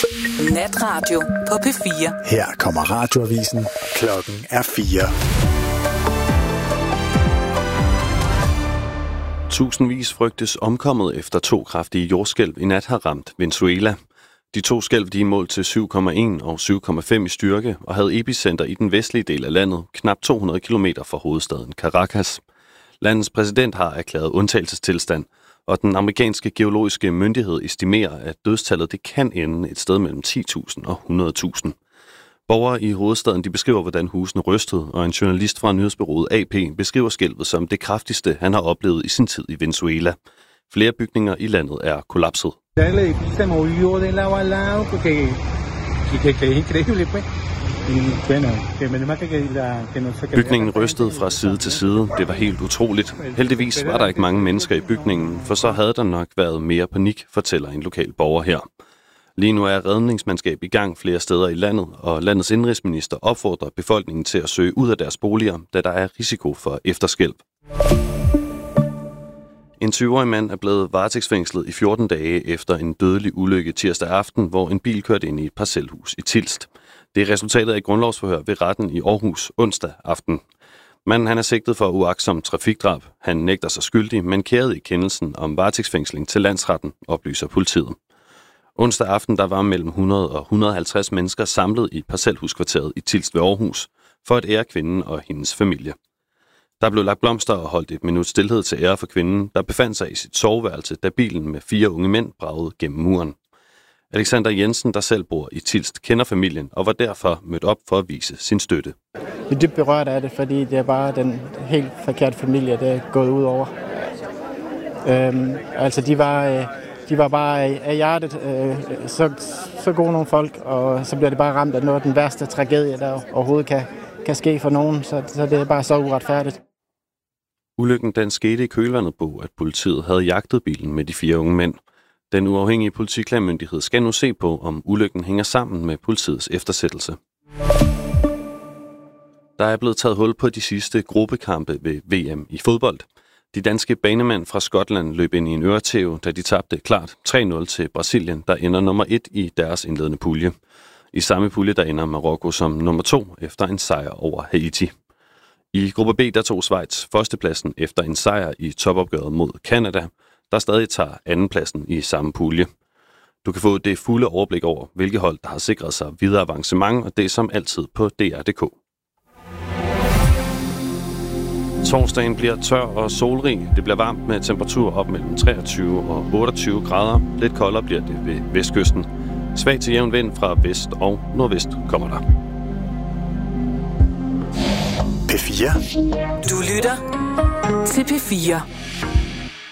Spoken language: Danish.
Natradio på P4. Her kommer radioavisen. Klokken er 4. Tusindvis frygtes omkommet efter 2 kraftige jordskælv i nat har ramt Venezuela. De 2 skælv de er målt til 7,1 og 7,5 i styrke og havde epicenter i den vestlige del af landet, knap 200 km fra hovedstaden Caracas. Landets præsident har erklæret undtagelsestilstand, og den amerikanske geologiske myndighed estimerer, at dødstallet det kan ende et sted mellem 10.000 og 100.000. Borgere i hovedstaden de beskriver, hvordan husene rystede, og en journalist fra nyhedsbureauet AP beskriver skælvet som det kraftigste, han har oplevet i sin tid i Venezuela. Flere bygninger i landet er kollapset. Bygningen rystede fra side til side. Det var helt utroligt. Heldigvis var der ikke mange mennesker i bygningen, for så havde der nok været mere panik, fortæller en lokal borger her. Lige nu er redningsmandskab i gang flere steder i landet, og landets indenrigsminister opfordrer befolkningen til at søge ud af deres boliger, da der er risiko for efterskælv. En 20-årig mand er blevet varetægtsfængslet i 14 dage efter en dødelig ulykke tirsdag aften, hvor en bil kørte ind i et parcelhus i Tilst. Det er resultatet af et grundlovsforhør ved retten i Aarhus onsdag aften. Manden han er sigtet for uagtsom trafikdrab. Han nægter sig skyldig, men kærede i kendelsen om varetægtsfængsling til landsretten, oplyser politiet. Onsdag aften der var mellem 100 og 150 mennesker samlet i parcelhuskvarteret i Tilst ved Aarhus for at ære kvinden og hendes familie. Der blev lagt blomster og holdt et minut stilhed til ære for kvinden, der befandt sig i sit soveværelse, da bilen med 4 unge mænd bragede gennem muren. Alexander Jensen, der selv bor i Tilst, kender familien og var derfor mødt op for at vise sin støtte. Vi er dybt berørt af det, fordi det er bare den helt forkerte familie, der er gået ud over. De var bare af hjertet så gode nogle folk, og så bliver det bare ramt af noget af den værste tragedie, der overhovedet kan ske for nogen, så det er bare så uretfærdigt. Ulykken den skete i kølvandet på, at politiet havde jagtet bilen med de 4 unge mænd. Den uafhængige politiklagemyndighed skal nu se på, om ulykken hænger sammen med politiets eftersættelse. Der er blevet taget hul på de sidste gruppekampe ved VM i fodbold. De danske banemænd fra Skotland løb ind i en øretæve, da de tabte klart 3-0 til Brasilien, der ender nummer 1 i deres indledende pulje. I samme pulje der ender Marokko som nummer 2 efter en sejr over Haiti. I gruppe B der tog Schweiz førstepladsen efter en sejr i topopgøret mod Canada, der stadig tager andenpladsen i samme pulje. Du kan få det fulde overblik over, hvilke hold der har sikret sig videre avancement, og det er som altid på DR.dk. Torsdagen bliver tør og solrig. Det bliver varmt med temperatur op mellem 23 og 28 grader. Lidt koldere bliver det ved vestkysten. Svag til jævn vind fra vest og nordvest kommer der. P4. Du lytter til P4.